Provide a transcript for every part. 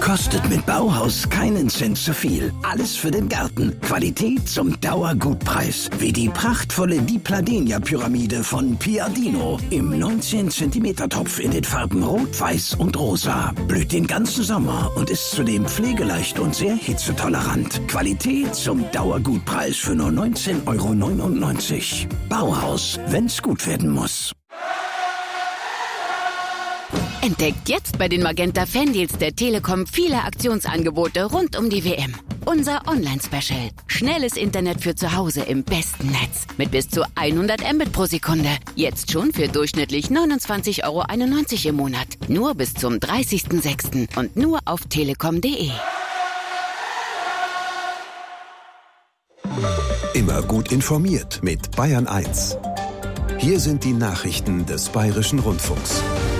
Kostet mit Bauhaus keinen Cent zu viel. Alles für den Garten. Qualität zum Dauergutpreis. Wie die prachtvolle Di Pladenia-Pyramide von Piadino. Im 19 cm Topf in den Farben Rot, Weiß und Rosa. Blüht den ganzen Sommer und ist zudem pflegeleicht und sehr hitzetolerant. Qualität zum Dauergutpreis für nur 19,99 €. Bauhaus, wenn's gut werden muss. Entdeckt jetzt bei den Magenta Fandeals der Telekom viele Aktionsangebote rund um die WM. Unser Online-Special. Schnelles Internet für zu Hause im besten Netz. Mit bis zu 100 Mbit pro Sekunde. Jetzt schon für durchschnittlich 29,91 € im Monat. Nur bis zum 30.06. und nur auf telekom.de. Immer gut informiert mit Bayern 1. Hier sind die Nachrichten des Bayerischen Rundfunks.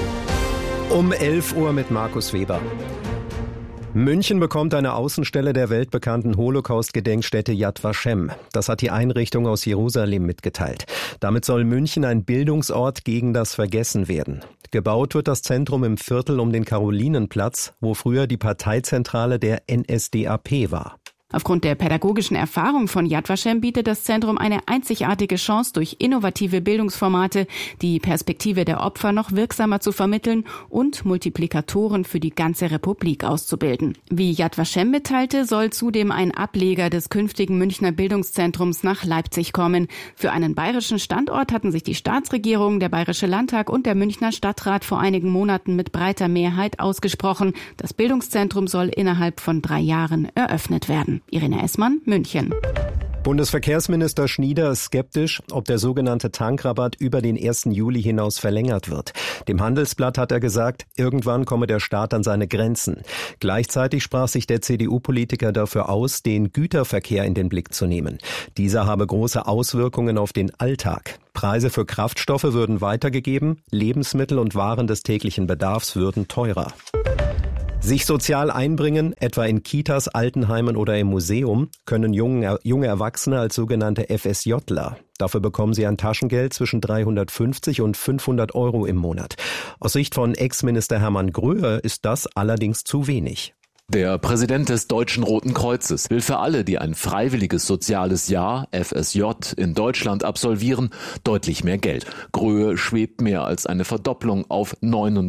Um 11 Uhr mit Markus Weber. München bekommt eine Außenstelle der weltbekannten Holocaust-Gedenkstätte Yad Vashem. Das hat die Einrichtung aus Jerusalem mitgeteilt. Damit soll München ein Bildungsort gegen das Vergessen werden. Gebaut wird das Zentrum im Viertel um den Karolinenplatz, wo früher die Parteizentrale der NSDAP war. Aufgrund der pädagogischen Erfahrung von Yad Vashem bietet das Zentrum eine einzigartige Chance, durch innovative Bildungsformate die Perspektive der Opfer noch wirksamer zu vermitteln und Multiplikatoren für die ganze Republik auszubilden. Wie Yad Vashem mitteilte, soll zudem ein Ableger des künftigen Münchner Bildungszentrums nach Leipzig kommen. Für einen bayerischen Standort hatten sich die Staatsregierung, der Bayerische Landtag und der Münchner Stadtrat vor einigen Monaten mit breiter Mehrheit ausgesprochen. Das Bildungszentrum soll innerhalb von 3 Jahren eröffnet werden. Irene Essmann, München. Bundesverkehrsminister Schnieder ist skeptisch, ob der sogenannte Tankrabatt über den 1. Juli hinaus verlängert wird. Dem Handelsblatt hat er gesagt, irgendwann komme der Staat an seine Grenzen. Gleichzeitig sprach sich der CDU-Politiker dafür aus, den Güterverkehr in den Blick zu nehmen. Dieser habe große Auswirkungen auf den Alltag. Preise für Kraftstoffe würden weitergegeben, Lebensmittel und Waren des täglichen Bedarfs würden teurer. Sich sozial einbringen, etwa in Kitas, Altenheimen oder im Museum, können junge Erwachsene als sogenannte FSJler. Dafür bekommen sie ein Taschengeld zwischen 350 und 500 € im Monat. Aus Sicht von Ex-Minister Hermann Gröhe ist das allerdings zu wenig. Der Präsident des Deutschen Roten Kreuzes will für alle, die ein freiwilliges soziales Jahr, FSJ, in Deutschland absolvieren, deutlich mehr Geld. Gröhe schwebt mehr als eine Verdopplung auf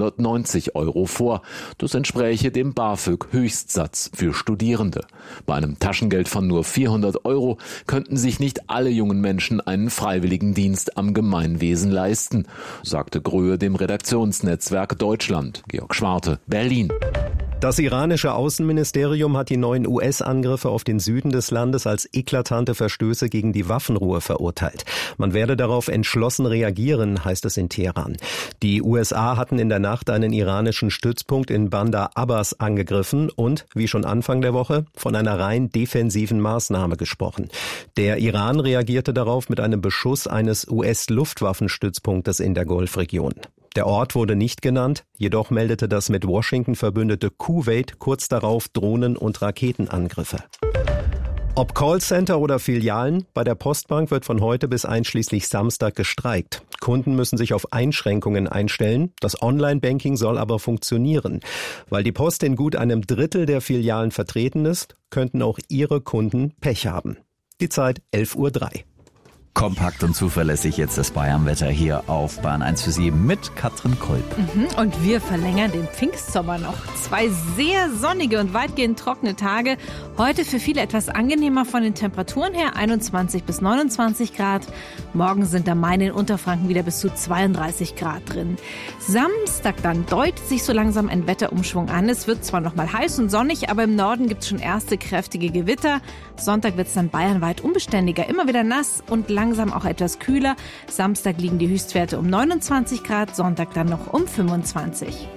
990 € vor. Das entspräche dem BAföG-Höchstsatz für Studierende. Bei einem Taschengeld von nur 400 € könnten sich nicht alle jungen Menschen einen freiwilligen Dienst am Gemeinwesen leisten, sagte Gröhe dem Redaktionsnetzwerk Deutschland. Georg Schwarte, Berlin. Das iranische Außenministerium hat die neuen US-Angriffe auf den Süden des Landes als eklatante Verstöße gegen die Waffenruhe verurteilt. Man werde darauf entschlossen reagieren, heißt es in Teheran. Die USA hatten in der Nacht einen iranischen Stützpunkt in Bandar Abbas angegriffen und, wie schon Anfang der Woche, von einer rein defensiven Maßnahme gesprochen. Der Iran reagierte darauf mit einem Beschuss eines US-Luftwaffenstützpunktes in der Golfregion. Der Ort wurde nicht genannt, jedoch meldete das mit Washington verbündete Kuwait kurz darauf Drohnen- und Raketenangriffe. Ob Callcenter oder Filialen, bei der Postbank wird von heute bis einschließlich Samstag gestreikt. Kunden müssen sich auf Einschränkungen einstellen, das Online-Banking soll aber funktionieren. Weil die Post in gut einem Drittel der Filialen vertreten ist, könnten auch ihre Kunden Pech haben. Die Zeit 11:03 Uhr. Kompakt und zuverlässig jetzt das Bayernwetter hier auf Bayern 1 für Sie mit Katrin Kolb. Und wir verlängern den Pfingstsommer noch. 2 sehr sonnige und weitgehend trockene Tage. Heute für viele etwas angenehmer von den Temperaturen her, 21 bis 29 Grad. Morgen sind am Main in Unterfranken wieder bis zu 32 Grad drin. Samstag dann deutet sich so langsam ein Wetterumschwung an. Es wird zwar noch mal heiß und sonnig, aber im Norden gibt es schon erste kräftige Gewitter. Sonntag wird es dann bayernweit unbeständiger, immer wieder nass und langsam auch etwas kühler. Samstag liegen die Höchstwerte um 29 Grad, Sonntag dann noch um 25.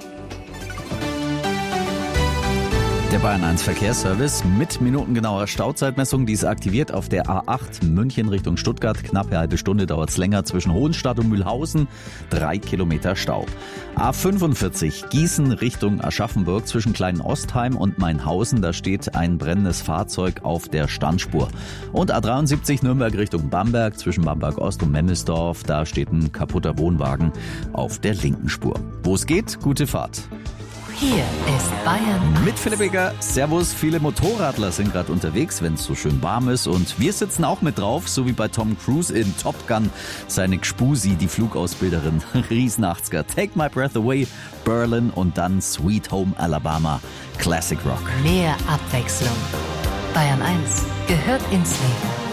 Der Bayern 1 Verkehrsservice mit minutengenauer Stauzeitmessung. Die ist aktiviert auf der A8 München Richtung Stuttgart. Knappe halbe Stunde dauert es länger zwischen Hohenstadt und Mühlhausen. 3 Kilometer Stau. A45 Gießen Richtung Aschaffenburg zwischen Klein-Ostheim und Mainhausen. Da steht ein brennendes Fahrzeug auf der Standspur. Und A73 Nürnberg Richtung Bamberg zwischen Bamberg Ost und Memmelsdorf. Da steht ein kaputter Wohnwagen auf der linken Spur. Wo es geht, gute Fahrt. Hier ist Bayern Mit Philipp Eger. Servus, viele Motorradler sind gerade unterwegs, wenn es so schön warm ist. Und wir sitzen auch mit drauf, so wie bei Tom Cruise in Top Gun. Seine Gspusi, die Flugausbilderin, riesen 80er. Take My Breath Away, Berlin und dann Sweet Home Alabama. Classic Rock. mehr Abwechslung. Bayern 1 gehört ins Leben.